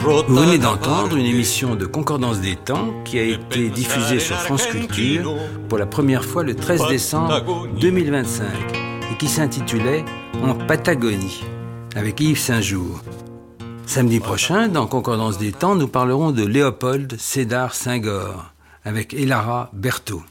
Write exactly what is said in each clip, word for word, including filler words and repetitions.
Vous venez d'entendre une émission de Concordance des temps qui a été diffusée sur France Culture pour la première fois le treize décembre deux mille vingt-cinq et qui s'intitulait « En Patagonie » avec Yves Saint-Jour. Samedi prochain, dans Concordance des temps, nous parlerons de Léopold Sédar Senghor avec Elara Berthaud.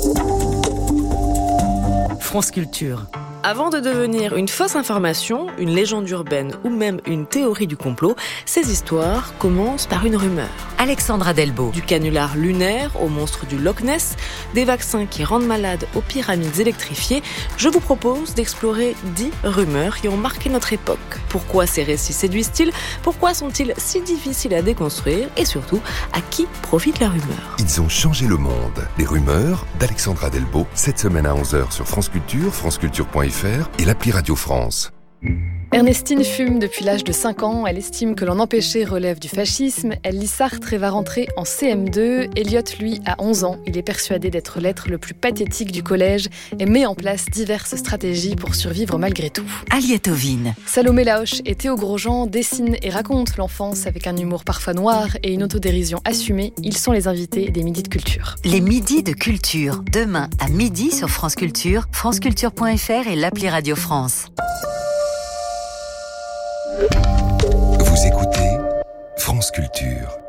France Culture. Avant de devenir une fausse information, une légende urbaine ou même une théorie du complot, ces histoires commencent par une rumeur. Alexandra Delbo. Du canular lunaire au monstre du Loch Ness, des vaccins qui rendent malades aux pyramides électrifiées, je vous propose d'explorer dix rumeurs qui ont marqué notre époque. Pourquoi ces récits séduisent-ils ? Pourquoi sont-ils si difficiles à déconstruire ? Et surtout, à qui profite la rumeur ? Ils ont changé le monde. Les rumeurs d'Alexandra Delbo, cette semaine à onze heures sur France Culture, franceculture point f r et l'appli Radio France. Ernestine fume depuis l'âge de cinq ans. Elle estime que l'en empêcher relève du fascisme. Elle lit Sartre et va rentrer en C M deux. Elliot, lui, a onze ans. Il est persuadé d'être l'être le plus pathétique du collège et met en place diverses stratégies pour survivre malgré tout. Aliette Ovine. Salomé Laoche et Théo Grosjean dessinent et racontent l'enfance avec un humour parfois noir et une autodérision assumée. Ils sont les invités des Midis de Culture. Les Midis de Culture. Demain à midi sur France Culture, franceculture point f r et l'appli Radio France. Vous écoutez France Culture.